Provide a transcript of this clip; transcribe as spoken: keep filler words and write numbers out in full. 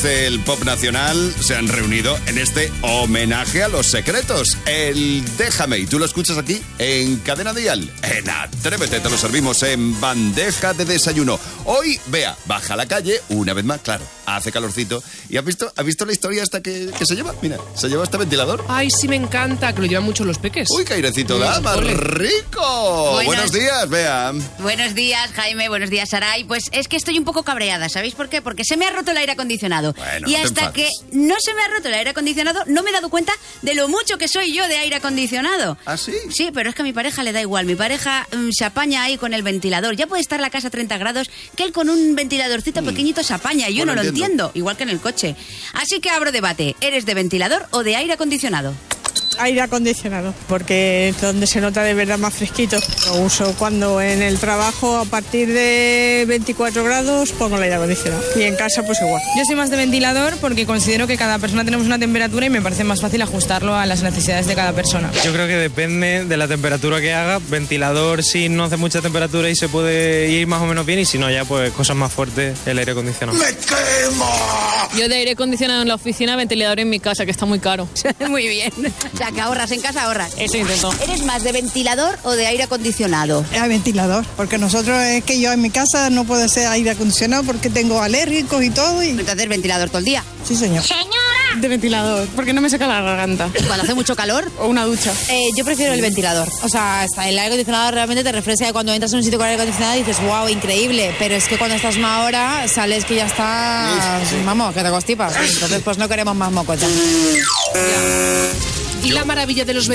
del pop nacional se han reunido en este homenaje a Los Secretos, el Déjame, y tú lo escuchas aquí en Cadena Dial, en Atrévete, te lo servimos en bandeja de desayuno. Hoy, Bea, baja a la calle, una vez más, claro, hace calorcito, y ¿has visto, ¿has visto la historia esta que, que se lleva? Mira, se lleva este ventilador. Ay, sí me encanta, que lo llevan mucho los peques. Uy, qué airecito da, más rico. Buenos, Buenos días, Bea. Buenos días, Jaime, buenos días, Saray. Pues es que estoy un poco cabreada, ¿sabéis por qué? Porque se me ha roto el aire acondicionado. Bueno, y no te hasta enfades. que no se me ha roto el aire acondicionado, no me he dado cuenta de lo mucho que soy yo de aire acondicionado. ¿Ah, sí? Sí, pero es que a mi pareja le da igual. Mi pareja mm, se apaña ahí con el ventilador. Ya puede estar la casa a treinta grados, que él con un ventiladorcito mm. pequeñito se apaña. Y yo Bueno, no lo entiendo. entiendo, igual que en el coche. Así que abro debate. ¿Eres de ventilador o de aire acondicionado? Aire acondicionado, porque es donde se nota de verdad más fresquito. Lo uso cuando en el trabajo a partir de veinticuatro grados pongo el aire acondicionado. Y en casa pues igual. Yo soy más de ventilador porque considero que cada persona tenemos una temperatura y me parece más fácil ajustarlo a las necesidades de cada persona. Yo creo que depende de la temperatura que haga. Ventilador si no hace mucha temperatura y se puede ir más o menos bien, y si no ya pues cosas más fuertes, el aire acondicionado. ¡Me quemo! Yo de aire acondicionado en la oficina, ventilador en mi casa, que está muy caro. Muy bien. O sea, que ahorras en casa, ahorras. Eso intento. ¿Eres más de ventilador o de aire acondicionado? Es ventilador, porque nosotros es que yo en mi casa no puedo hacer aire acondicionado porque tengo alérgicos y todo. Y... Entonces, ventilador todo el día. Sí, señor. De ventilador, porque no me seca la garganta. Cuando hace mucho calor. O una ducha. Eh, yo prefiero el ventilador. O sea, hasta el aire acondicionado realmente te refresca. Cuando entras en un sitio con aire acondicionado dices, wow, increíble. Pero es que cuando estás una hora sales que ya está, Sí, sí. vamos, que te constipas. Entonces, pues no queremos más moco ya. Y la maravilla de los